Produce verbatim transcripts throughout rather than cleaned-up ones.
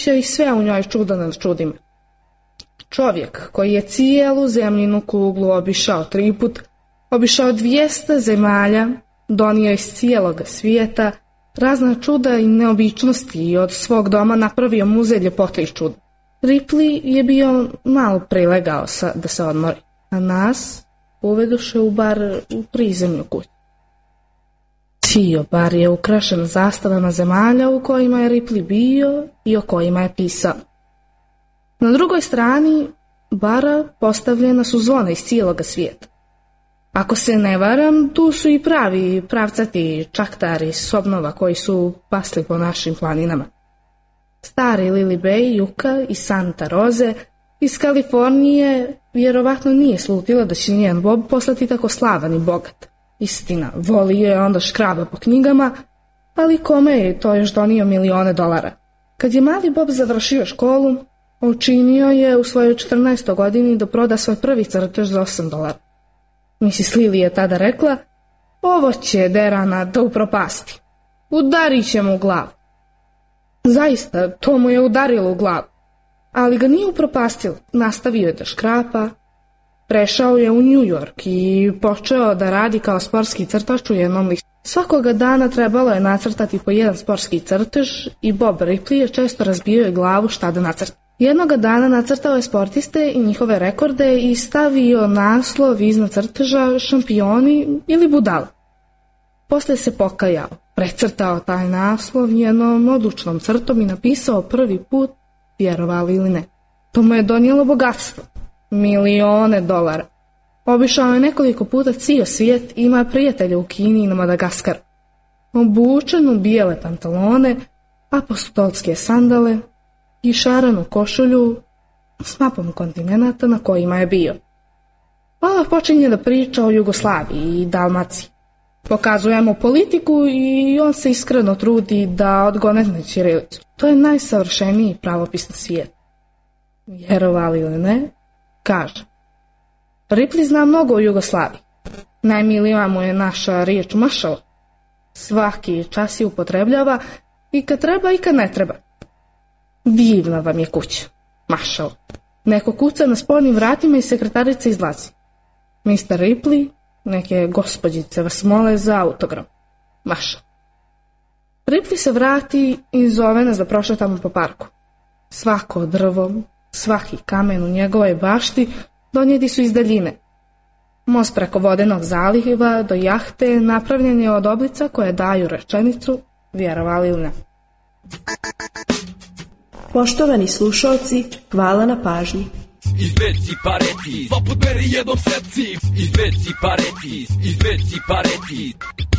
kuća i sve u njoj čudo nad čudima. Čovjek koji je cijelu zemljinu kuglu obišao tri put, obišao dvjesto zemalja, donio iz cijeloga svijeta razna čuda i neobičnosti i od svog doma napravio muzej ljepote i čuda. Ripley je bio malo prilegao sa, da se odmori, a nas uvedoše u bar u prizemlju kuću. Cijel bar je ukrašen zastavama zemalja u kojima je Ripley bio i o kojima je pisao. Na drugoj strani bara postavljena su zvona iz cijeloga svijeta. Ako se ne varam, tu su i pravi pravcati čaktari sobnova koji su pasli po našim planinama. Stari Lily Bay, Juka i Santa Roze iz Kalifornije vjerovatno nije slutila da će njen Bob poslati tako slavan i bogat. Istina, volio je onda škraba po knjigama, ali kome je to još donio milione dolara. Kad je mali Bob završio školu, učinio je u svojoj četrnaestoj godini da proda svoj prvi crtež za osam dolara. missis Lily je tada rekla, ovo će Derana da upropasti. Udarit će mu u glavu. Zaista, to mu je udarilo u glavu. Ali ga nije upropastilo. Nastavio je da škrapa, prešao je u New York i počeo da radi kao sportski crtač u jednom listu. Svakoga dana trebalo je nacrtati po jedan sportski crtež i Bob Ripley je često razbio je glavu šta da nacrta. Jednoga dana nacrtao je sportiste i njihove rekorde i stavio naslov iznad crteža šampioni ili budala. Posle se pokajao, precrtao taj naslov jednom odlučnom crtom i napisao prvi put, vjerovali ili ne. To mu je donijelo bogatstvo, milione dolara. Obišao je nekoliko puta cijel svijet i ima prijatelja u Kini i na Madagaskaru. Obučen u bijele pantalone, apostolske sandale i šaranu košulju s mapom kontinenata na kojima je bio. Onda počinje da priča o Jugoslaviji i Dalmaciji. Pokazuje mu politiku i on se iskreno trudi da odgonetne ćirilicu. To je najsavršeniji pravopis na svijetu. Vjerovali ili ne, kaže. Ripley zna mnogo o Jugoslaviji. Najmilija mu je naša riječ mašala. Svaki čas je upotrebljava i kad treba i kad ne treba. Divna vam je kuća, mašala. Neko kuca na spoljnim vratima i sekretarica izlazi. mister Ripley, neke gospođice vas mole za autogram. Maša. Ripley se vrati i zove nas da prošetamo po parku. Svako drvo, svaki kamen u njegovoj bašti donijeti su iz daljine. Most preko vodenog zaliva do jahte napravljen je od oblica koje daju rečenicu, vjerovali ili ne. Poštovani slušalci, hvala na pažnji. Izveci pareti, dva put beri jednom seci. Izveci pareti, izveci pareti.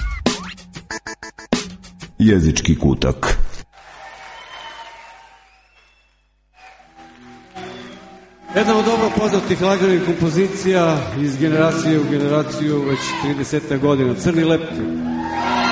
Jezički kutak. Jedna od dobro poznatih laganih kompozicija iz generacije u generaciju već trideset godina. Crni leptir.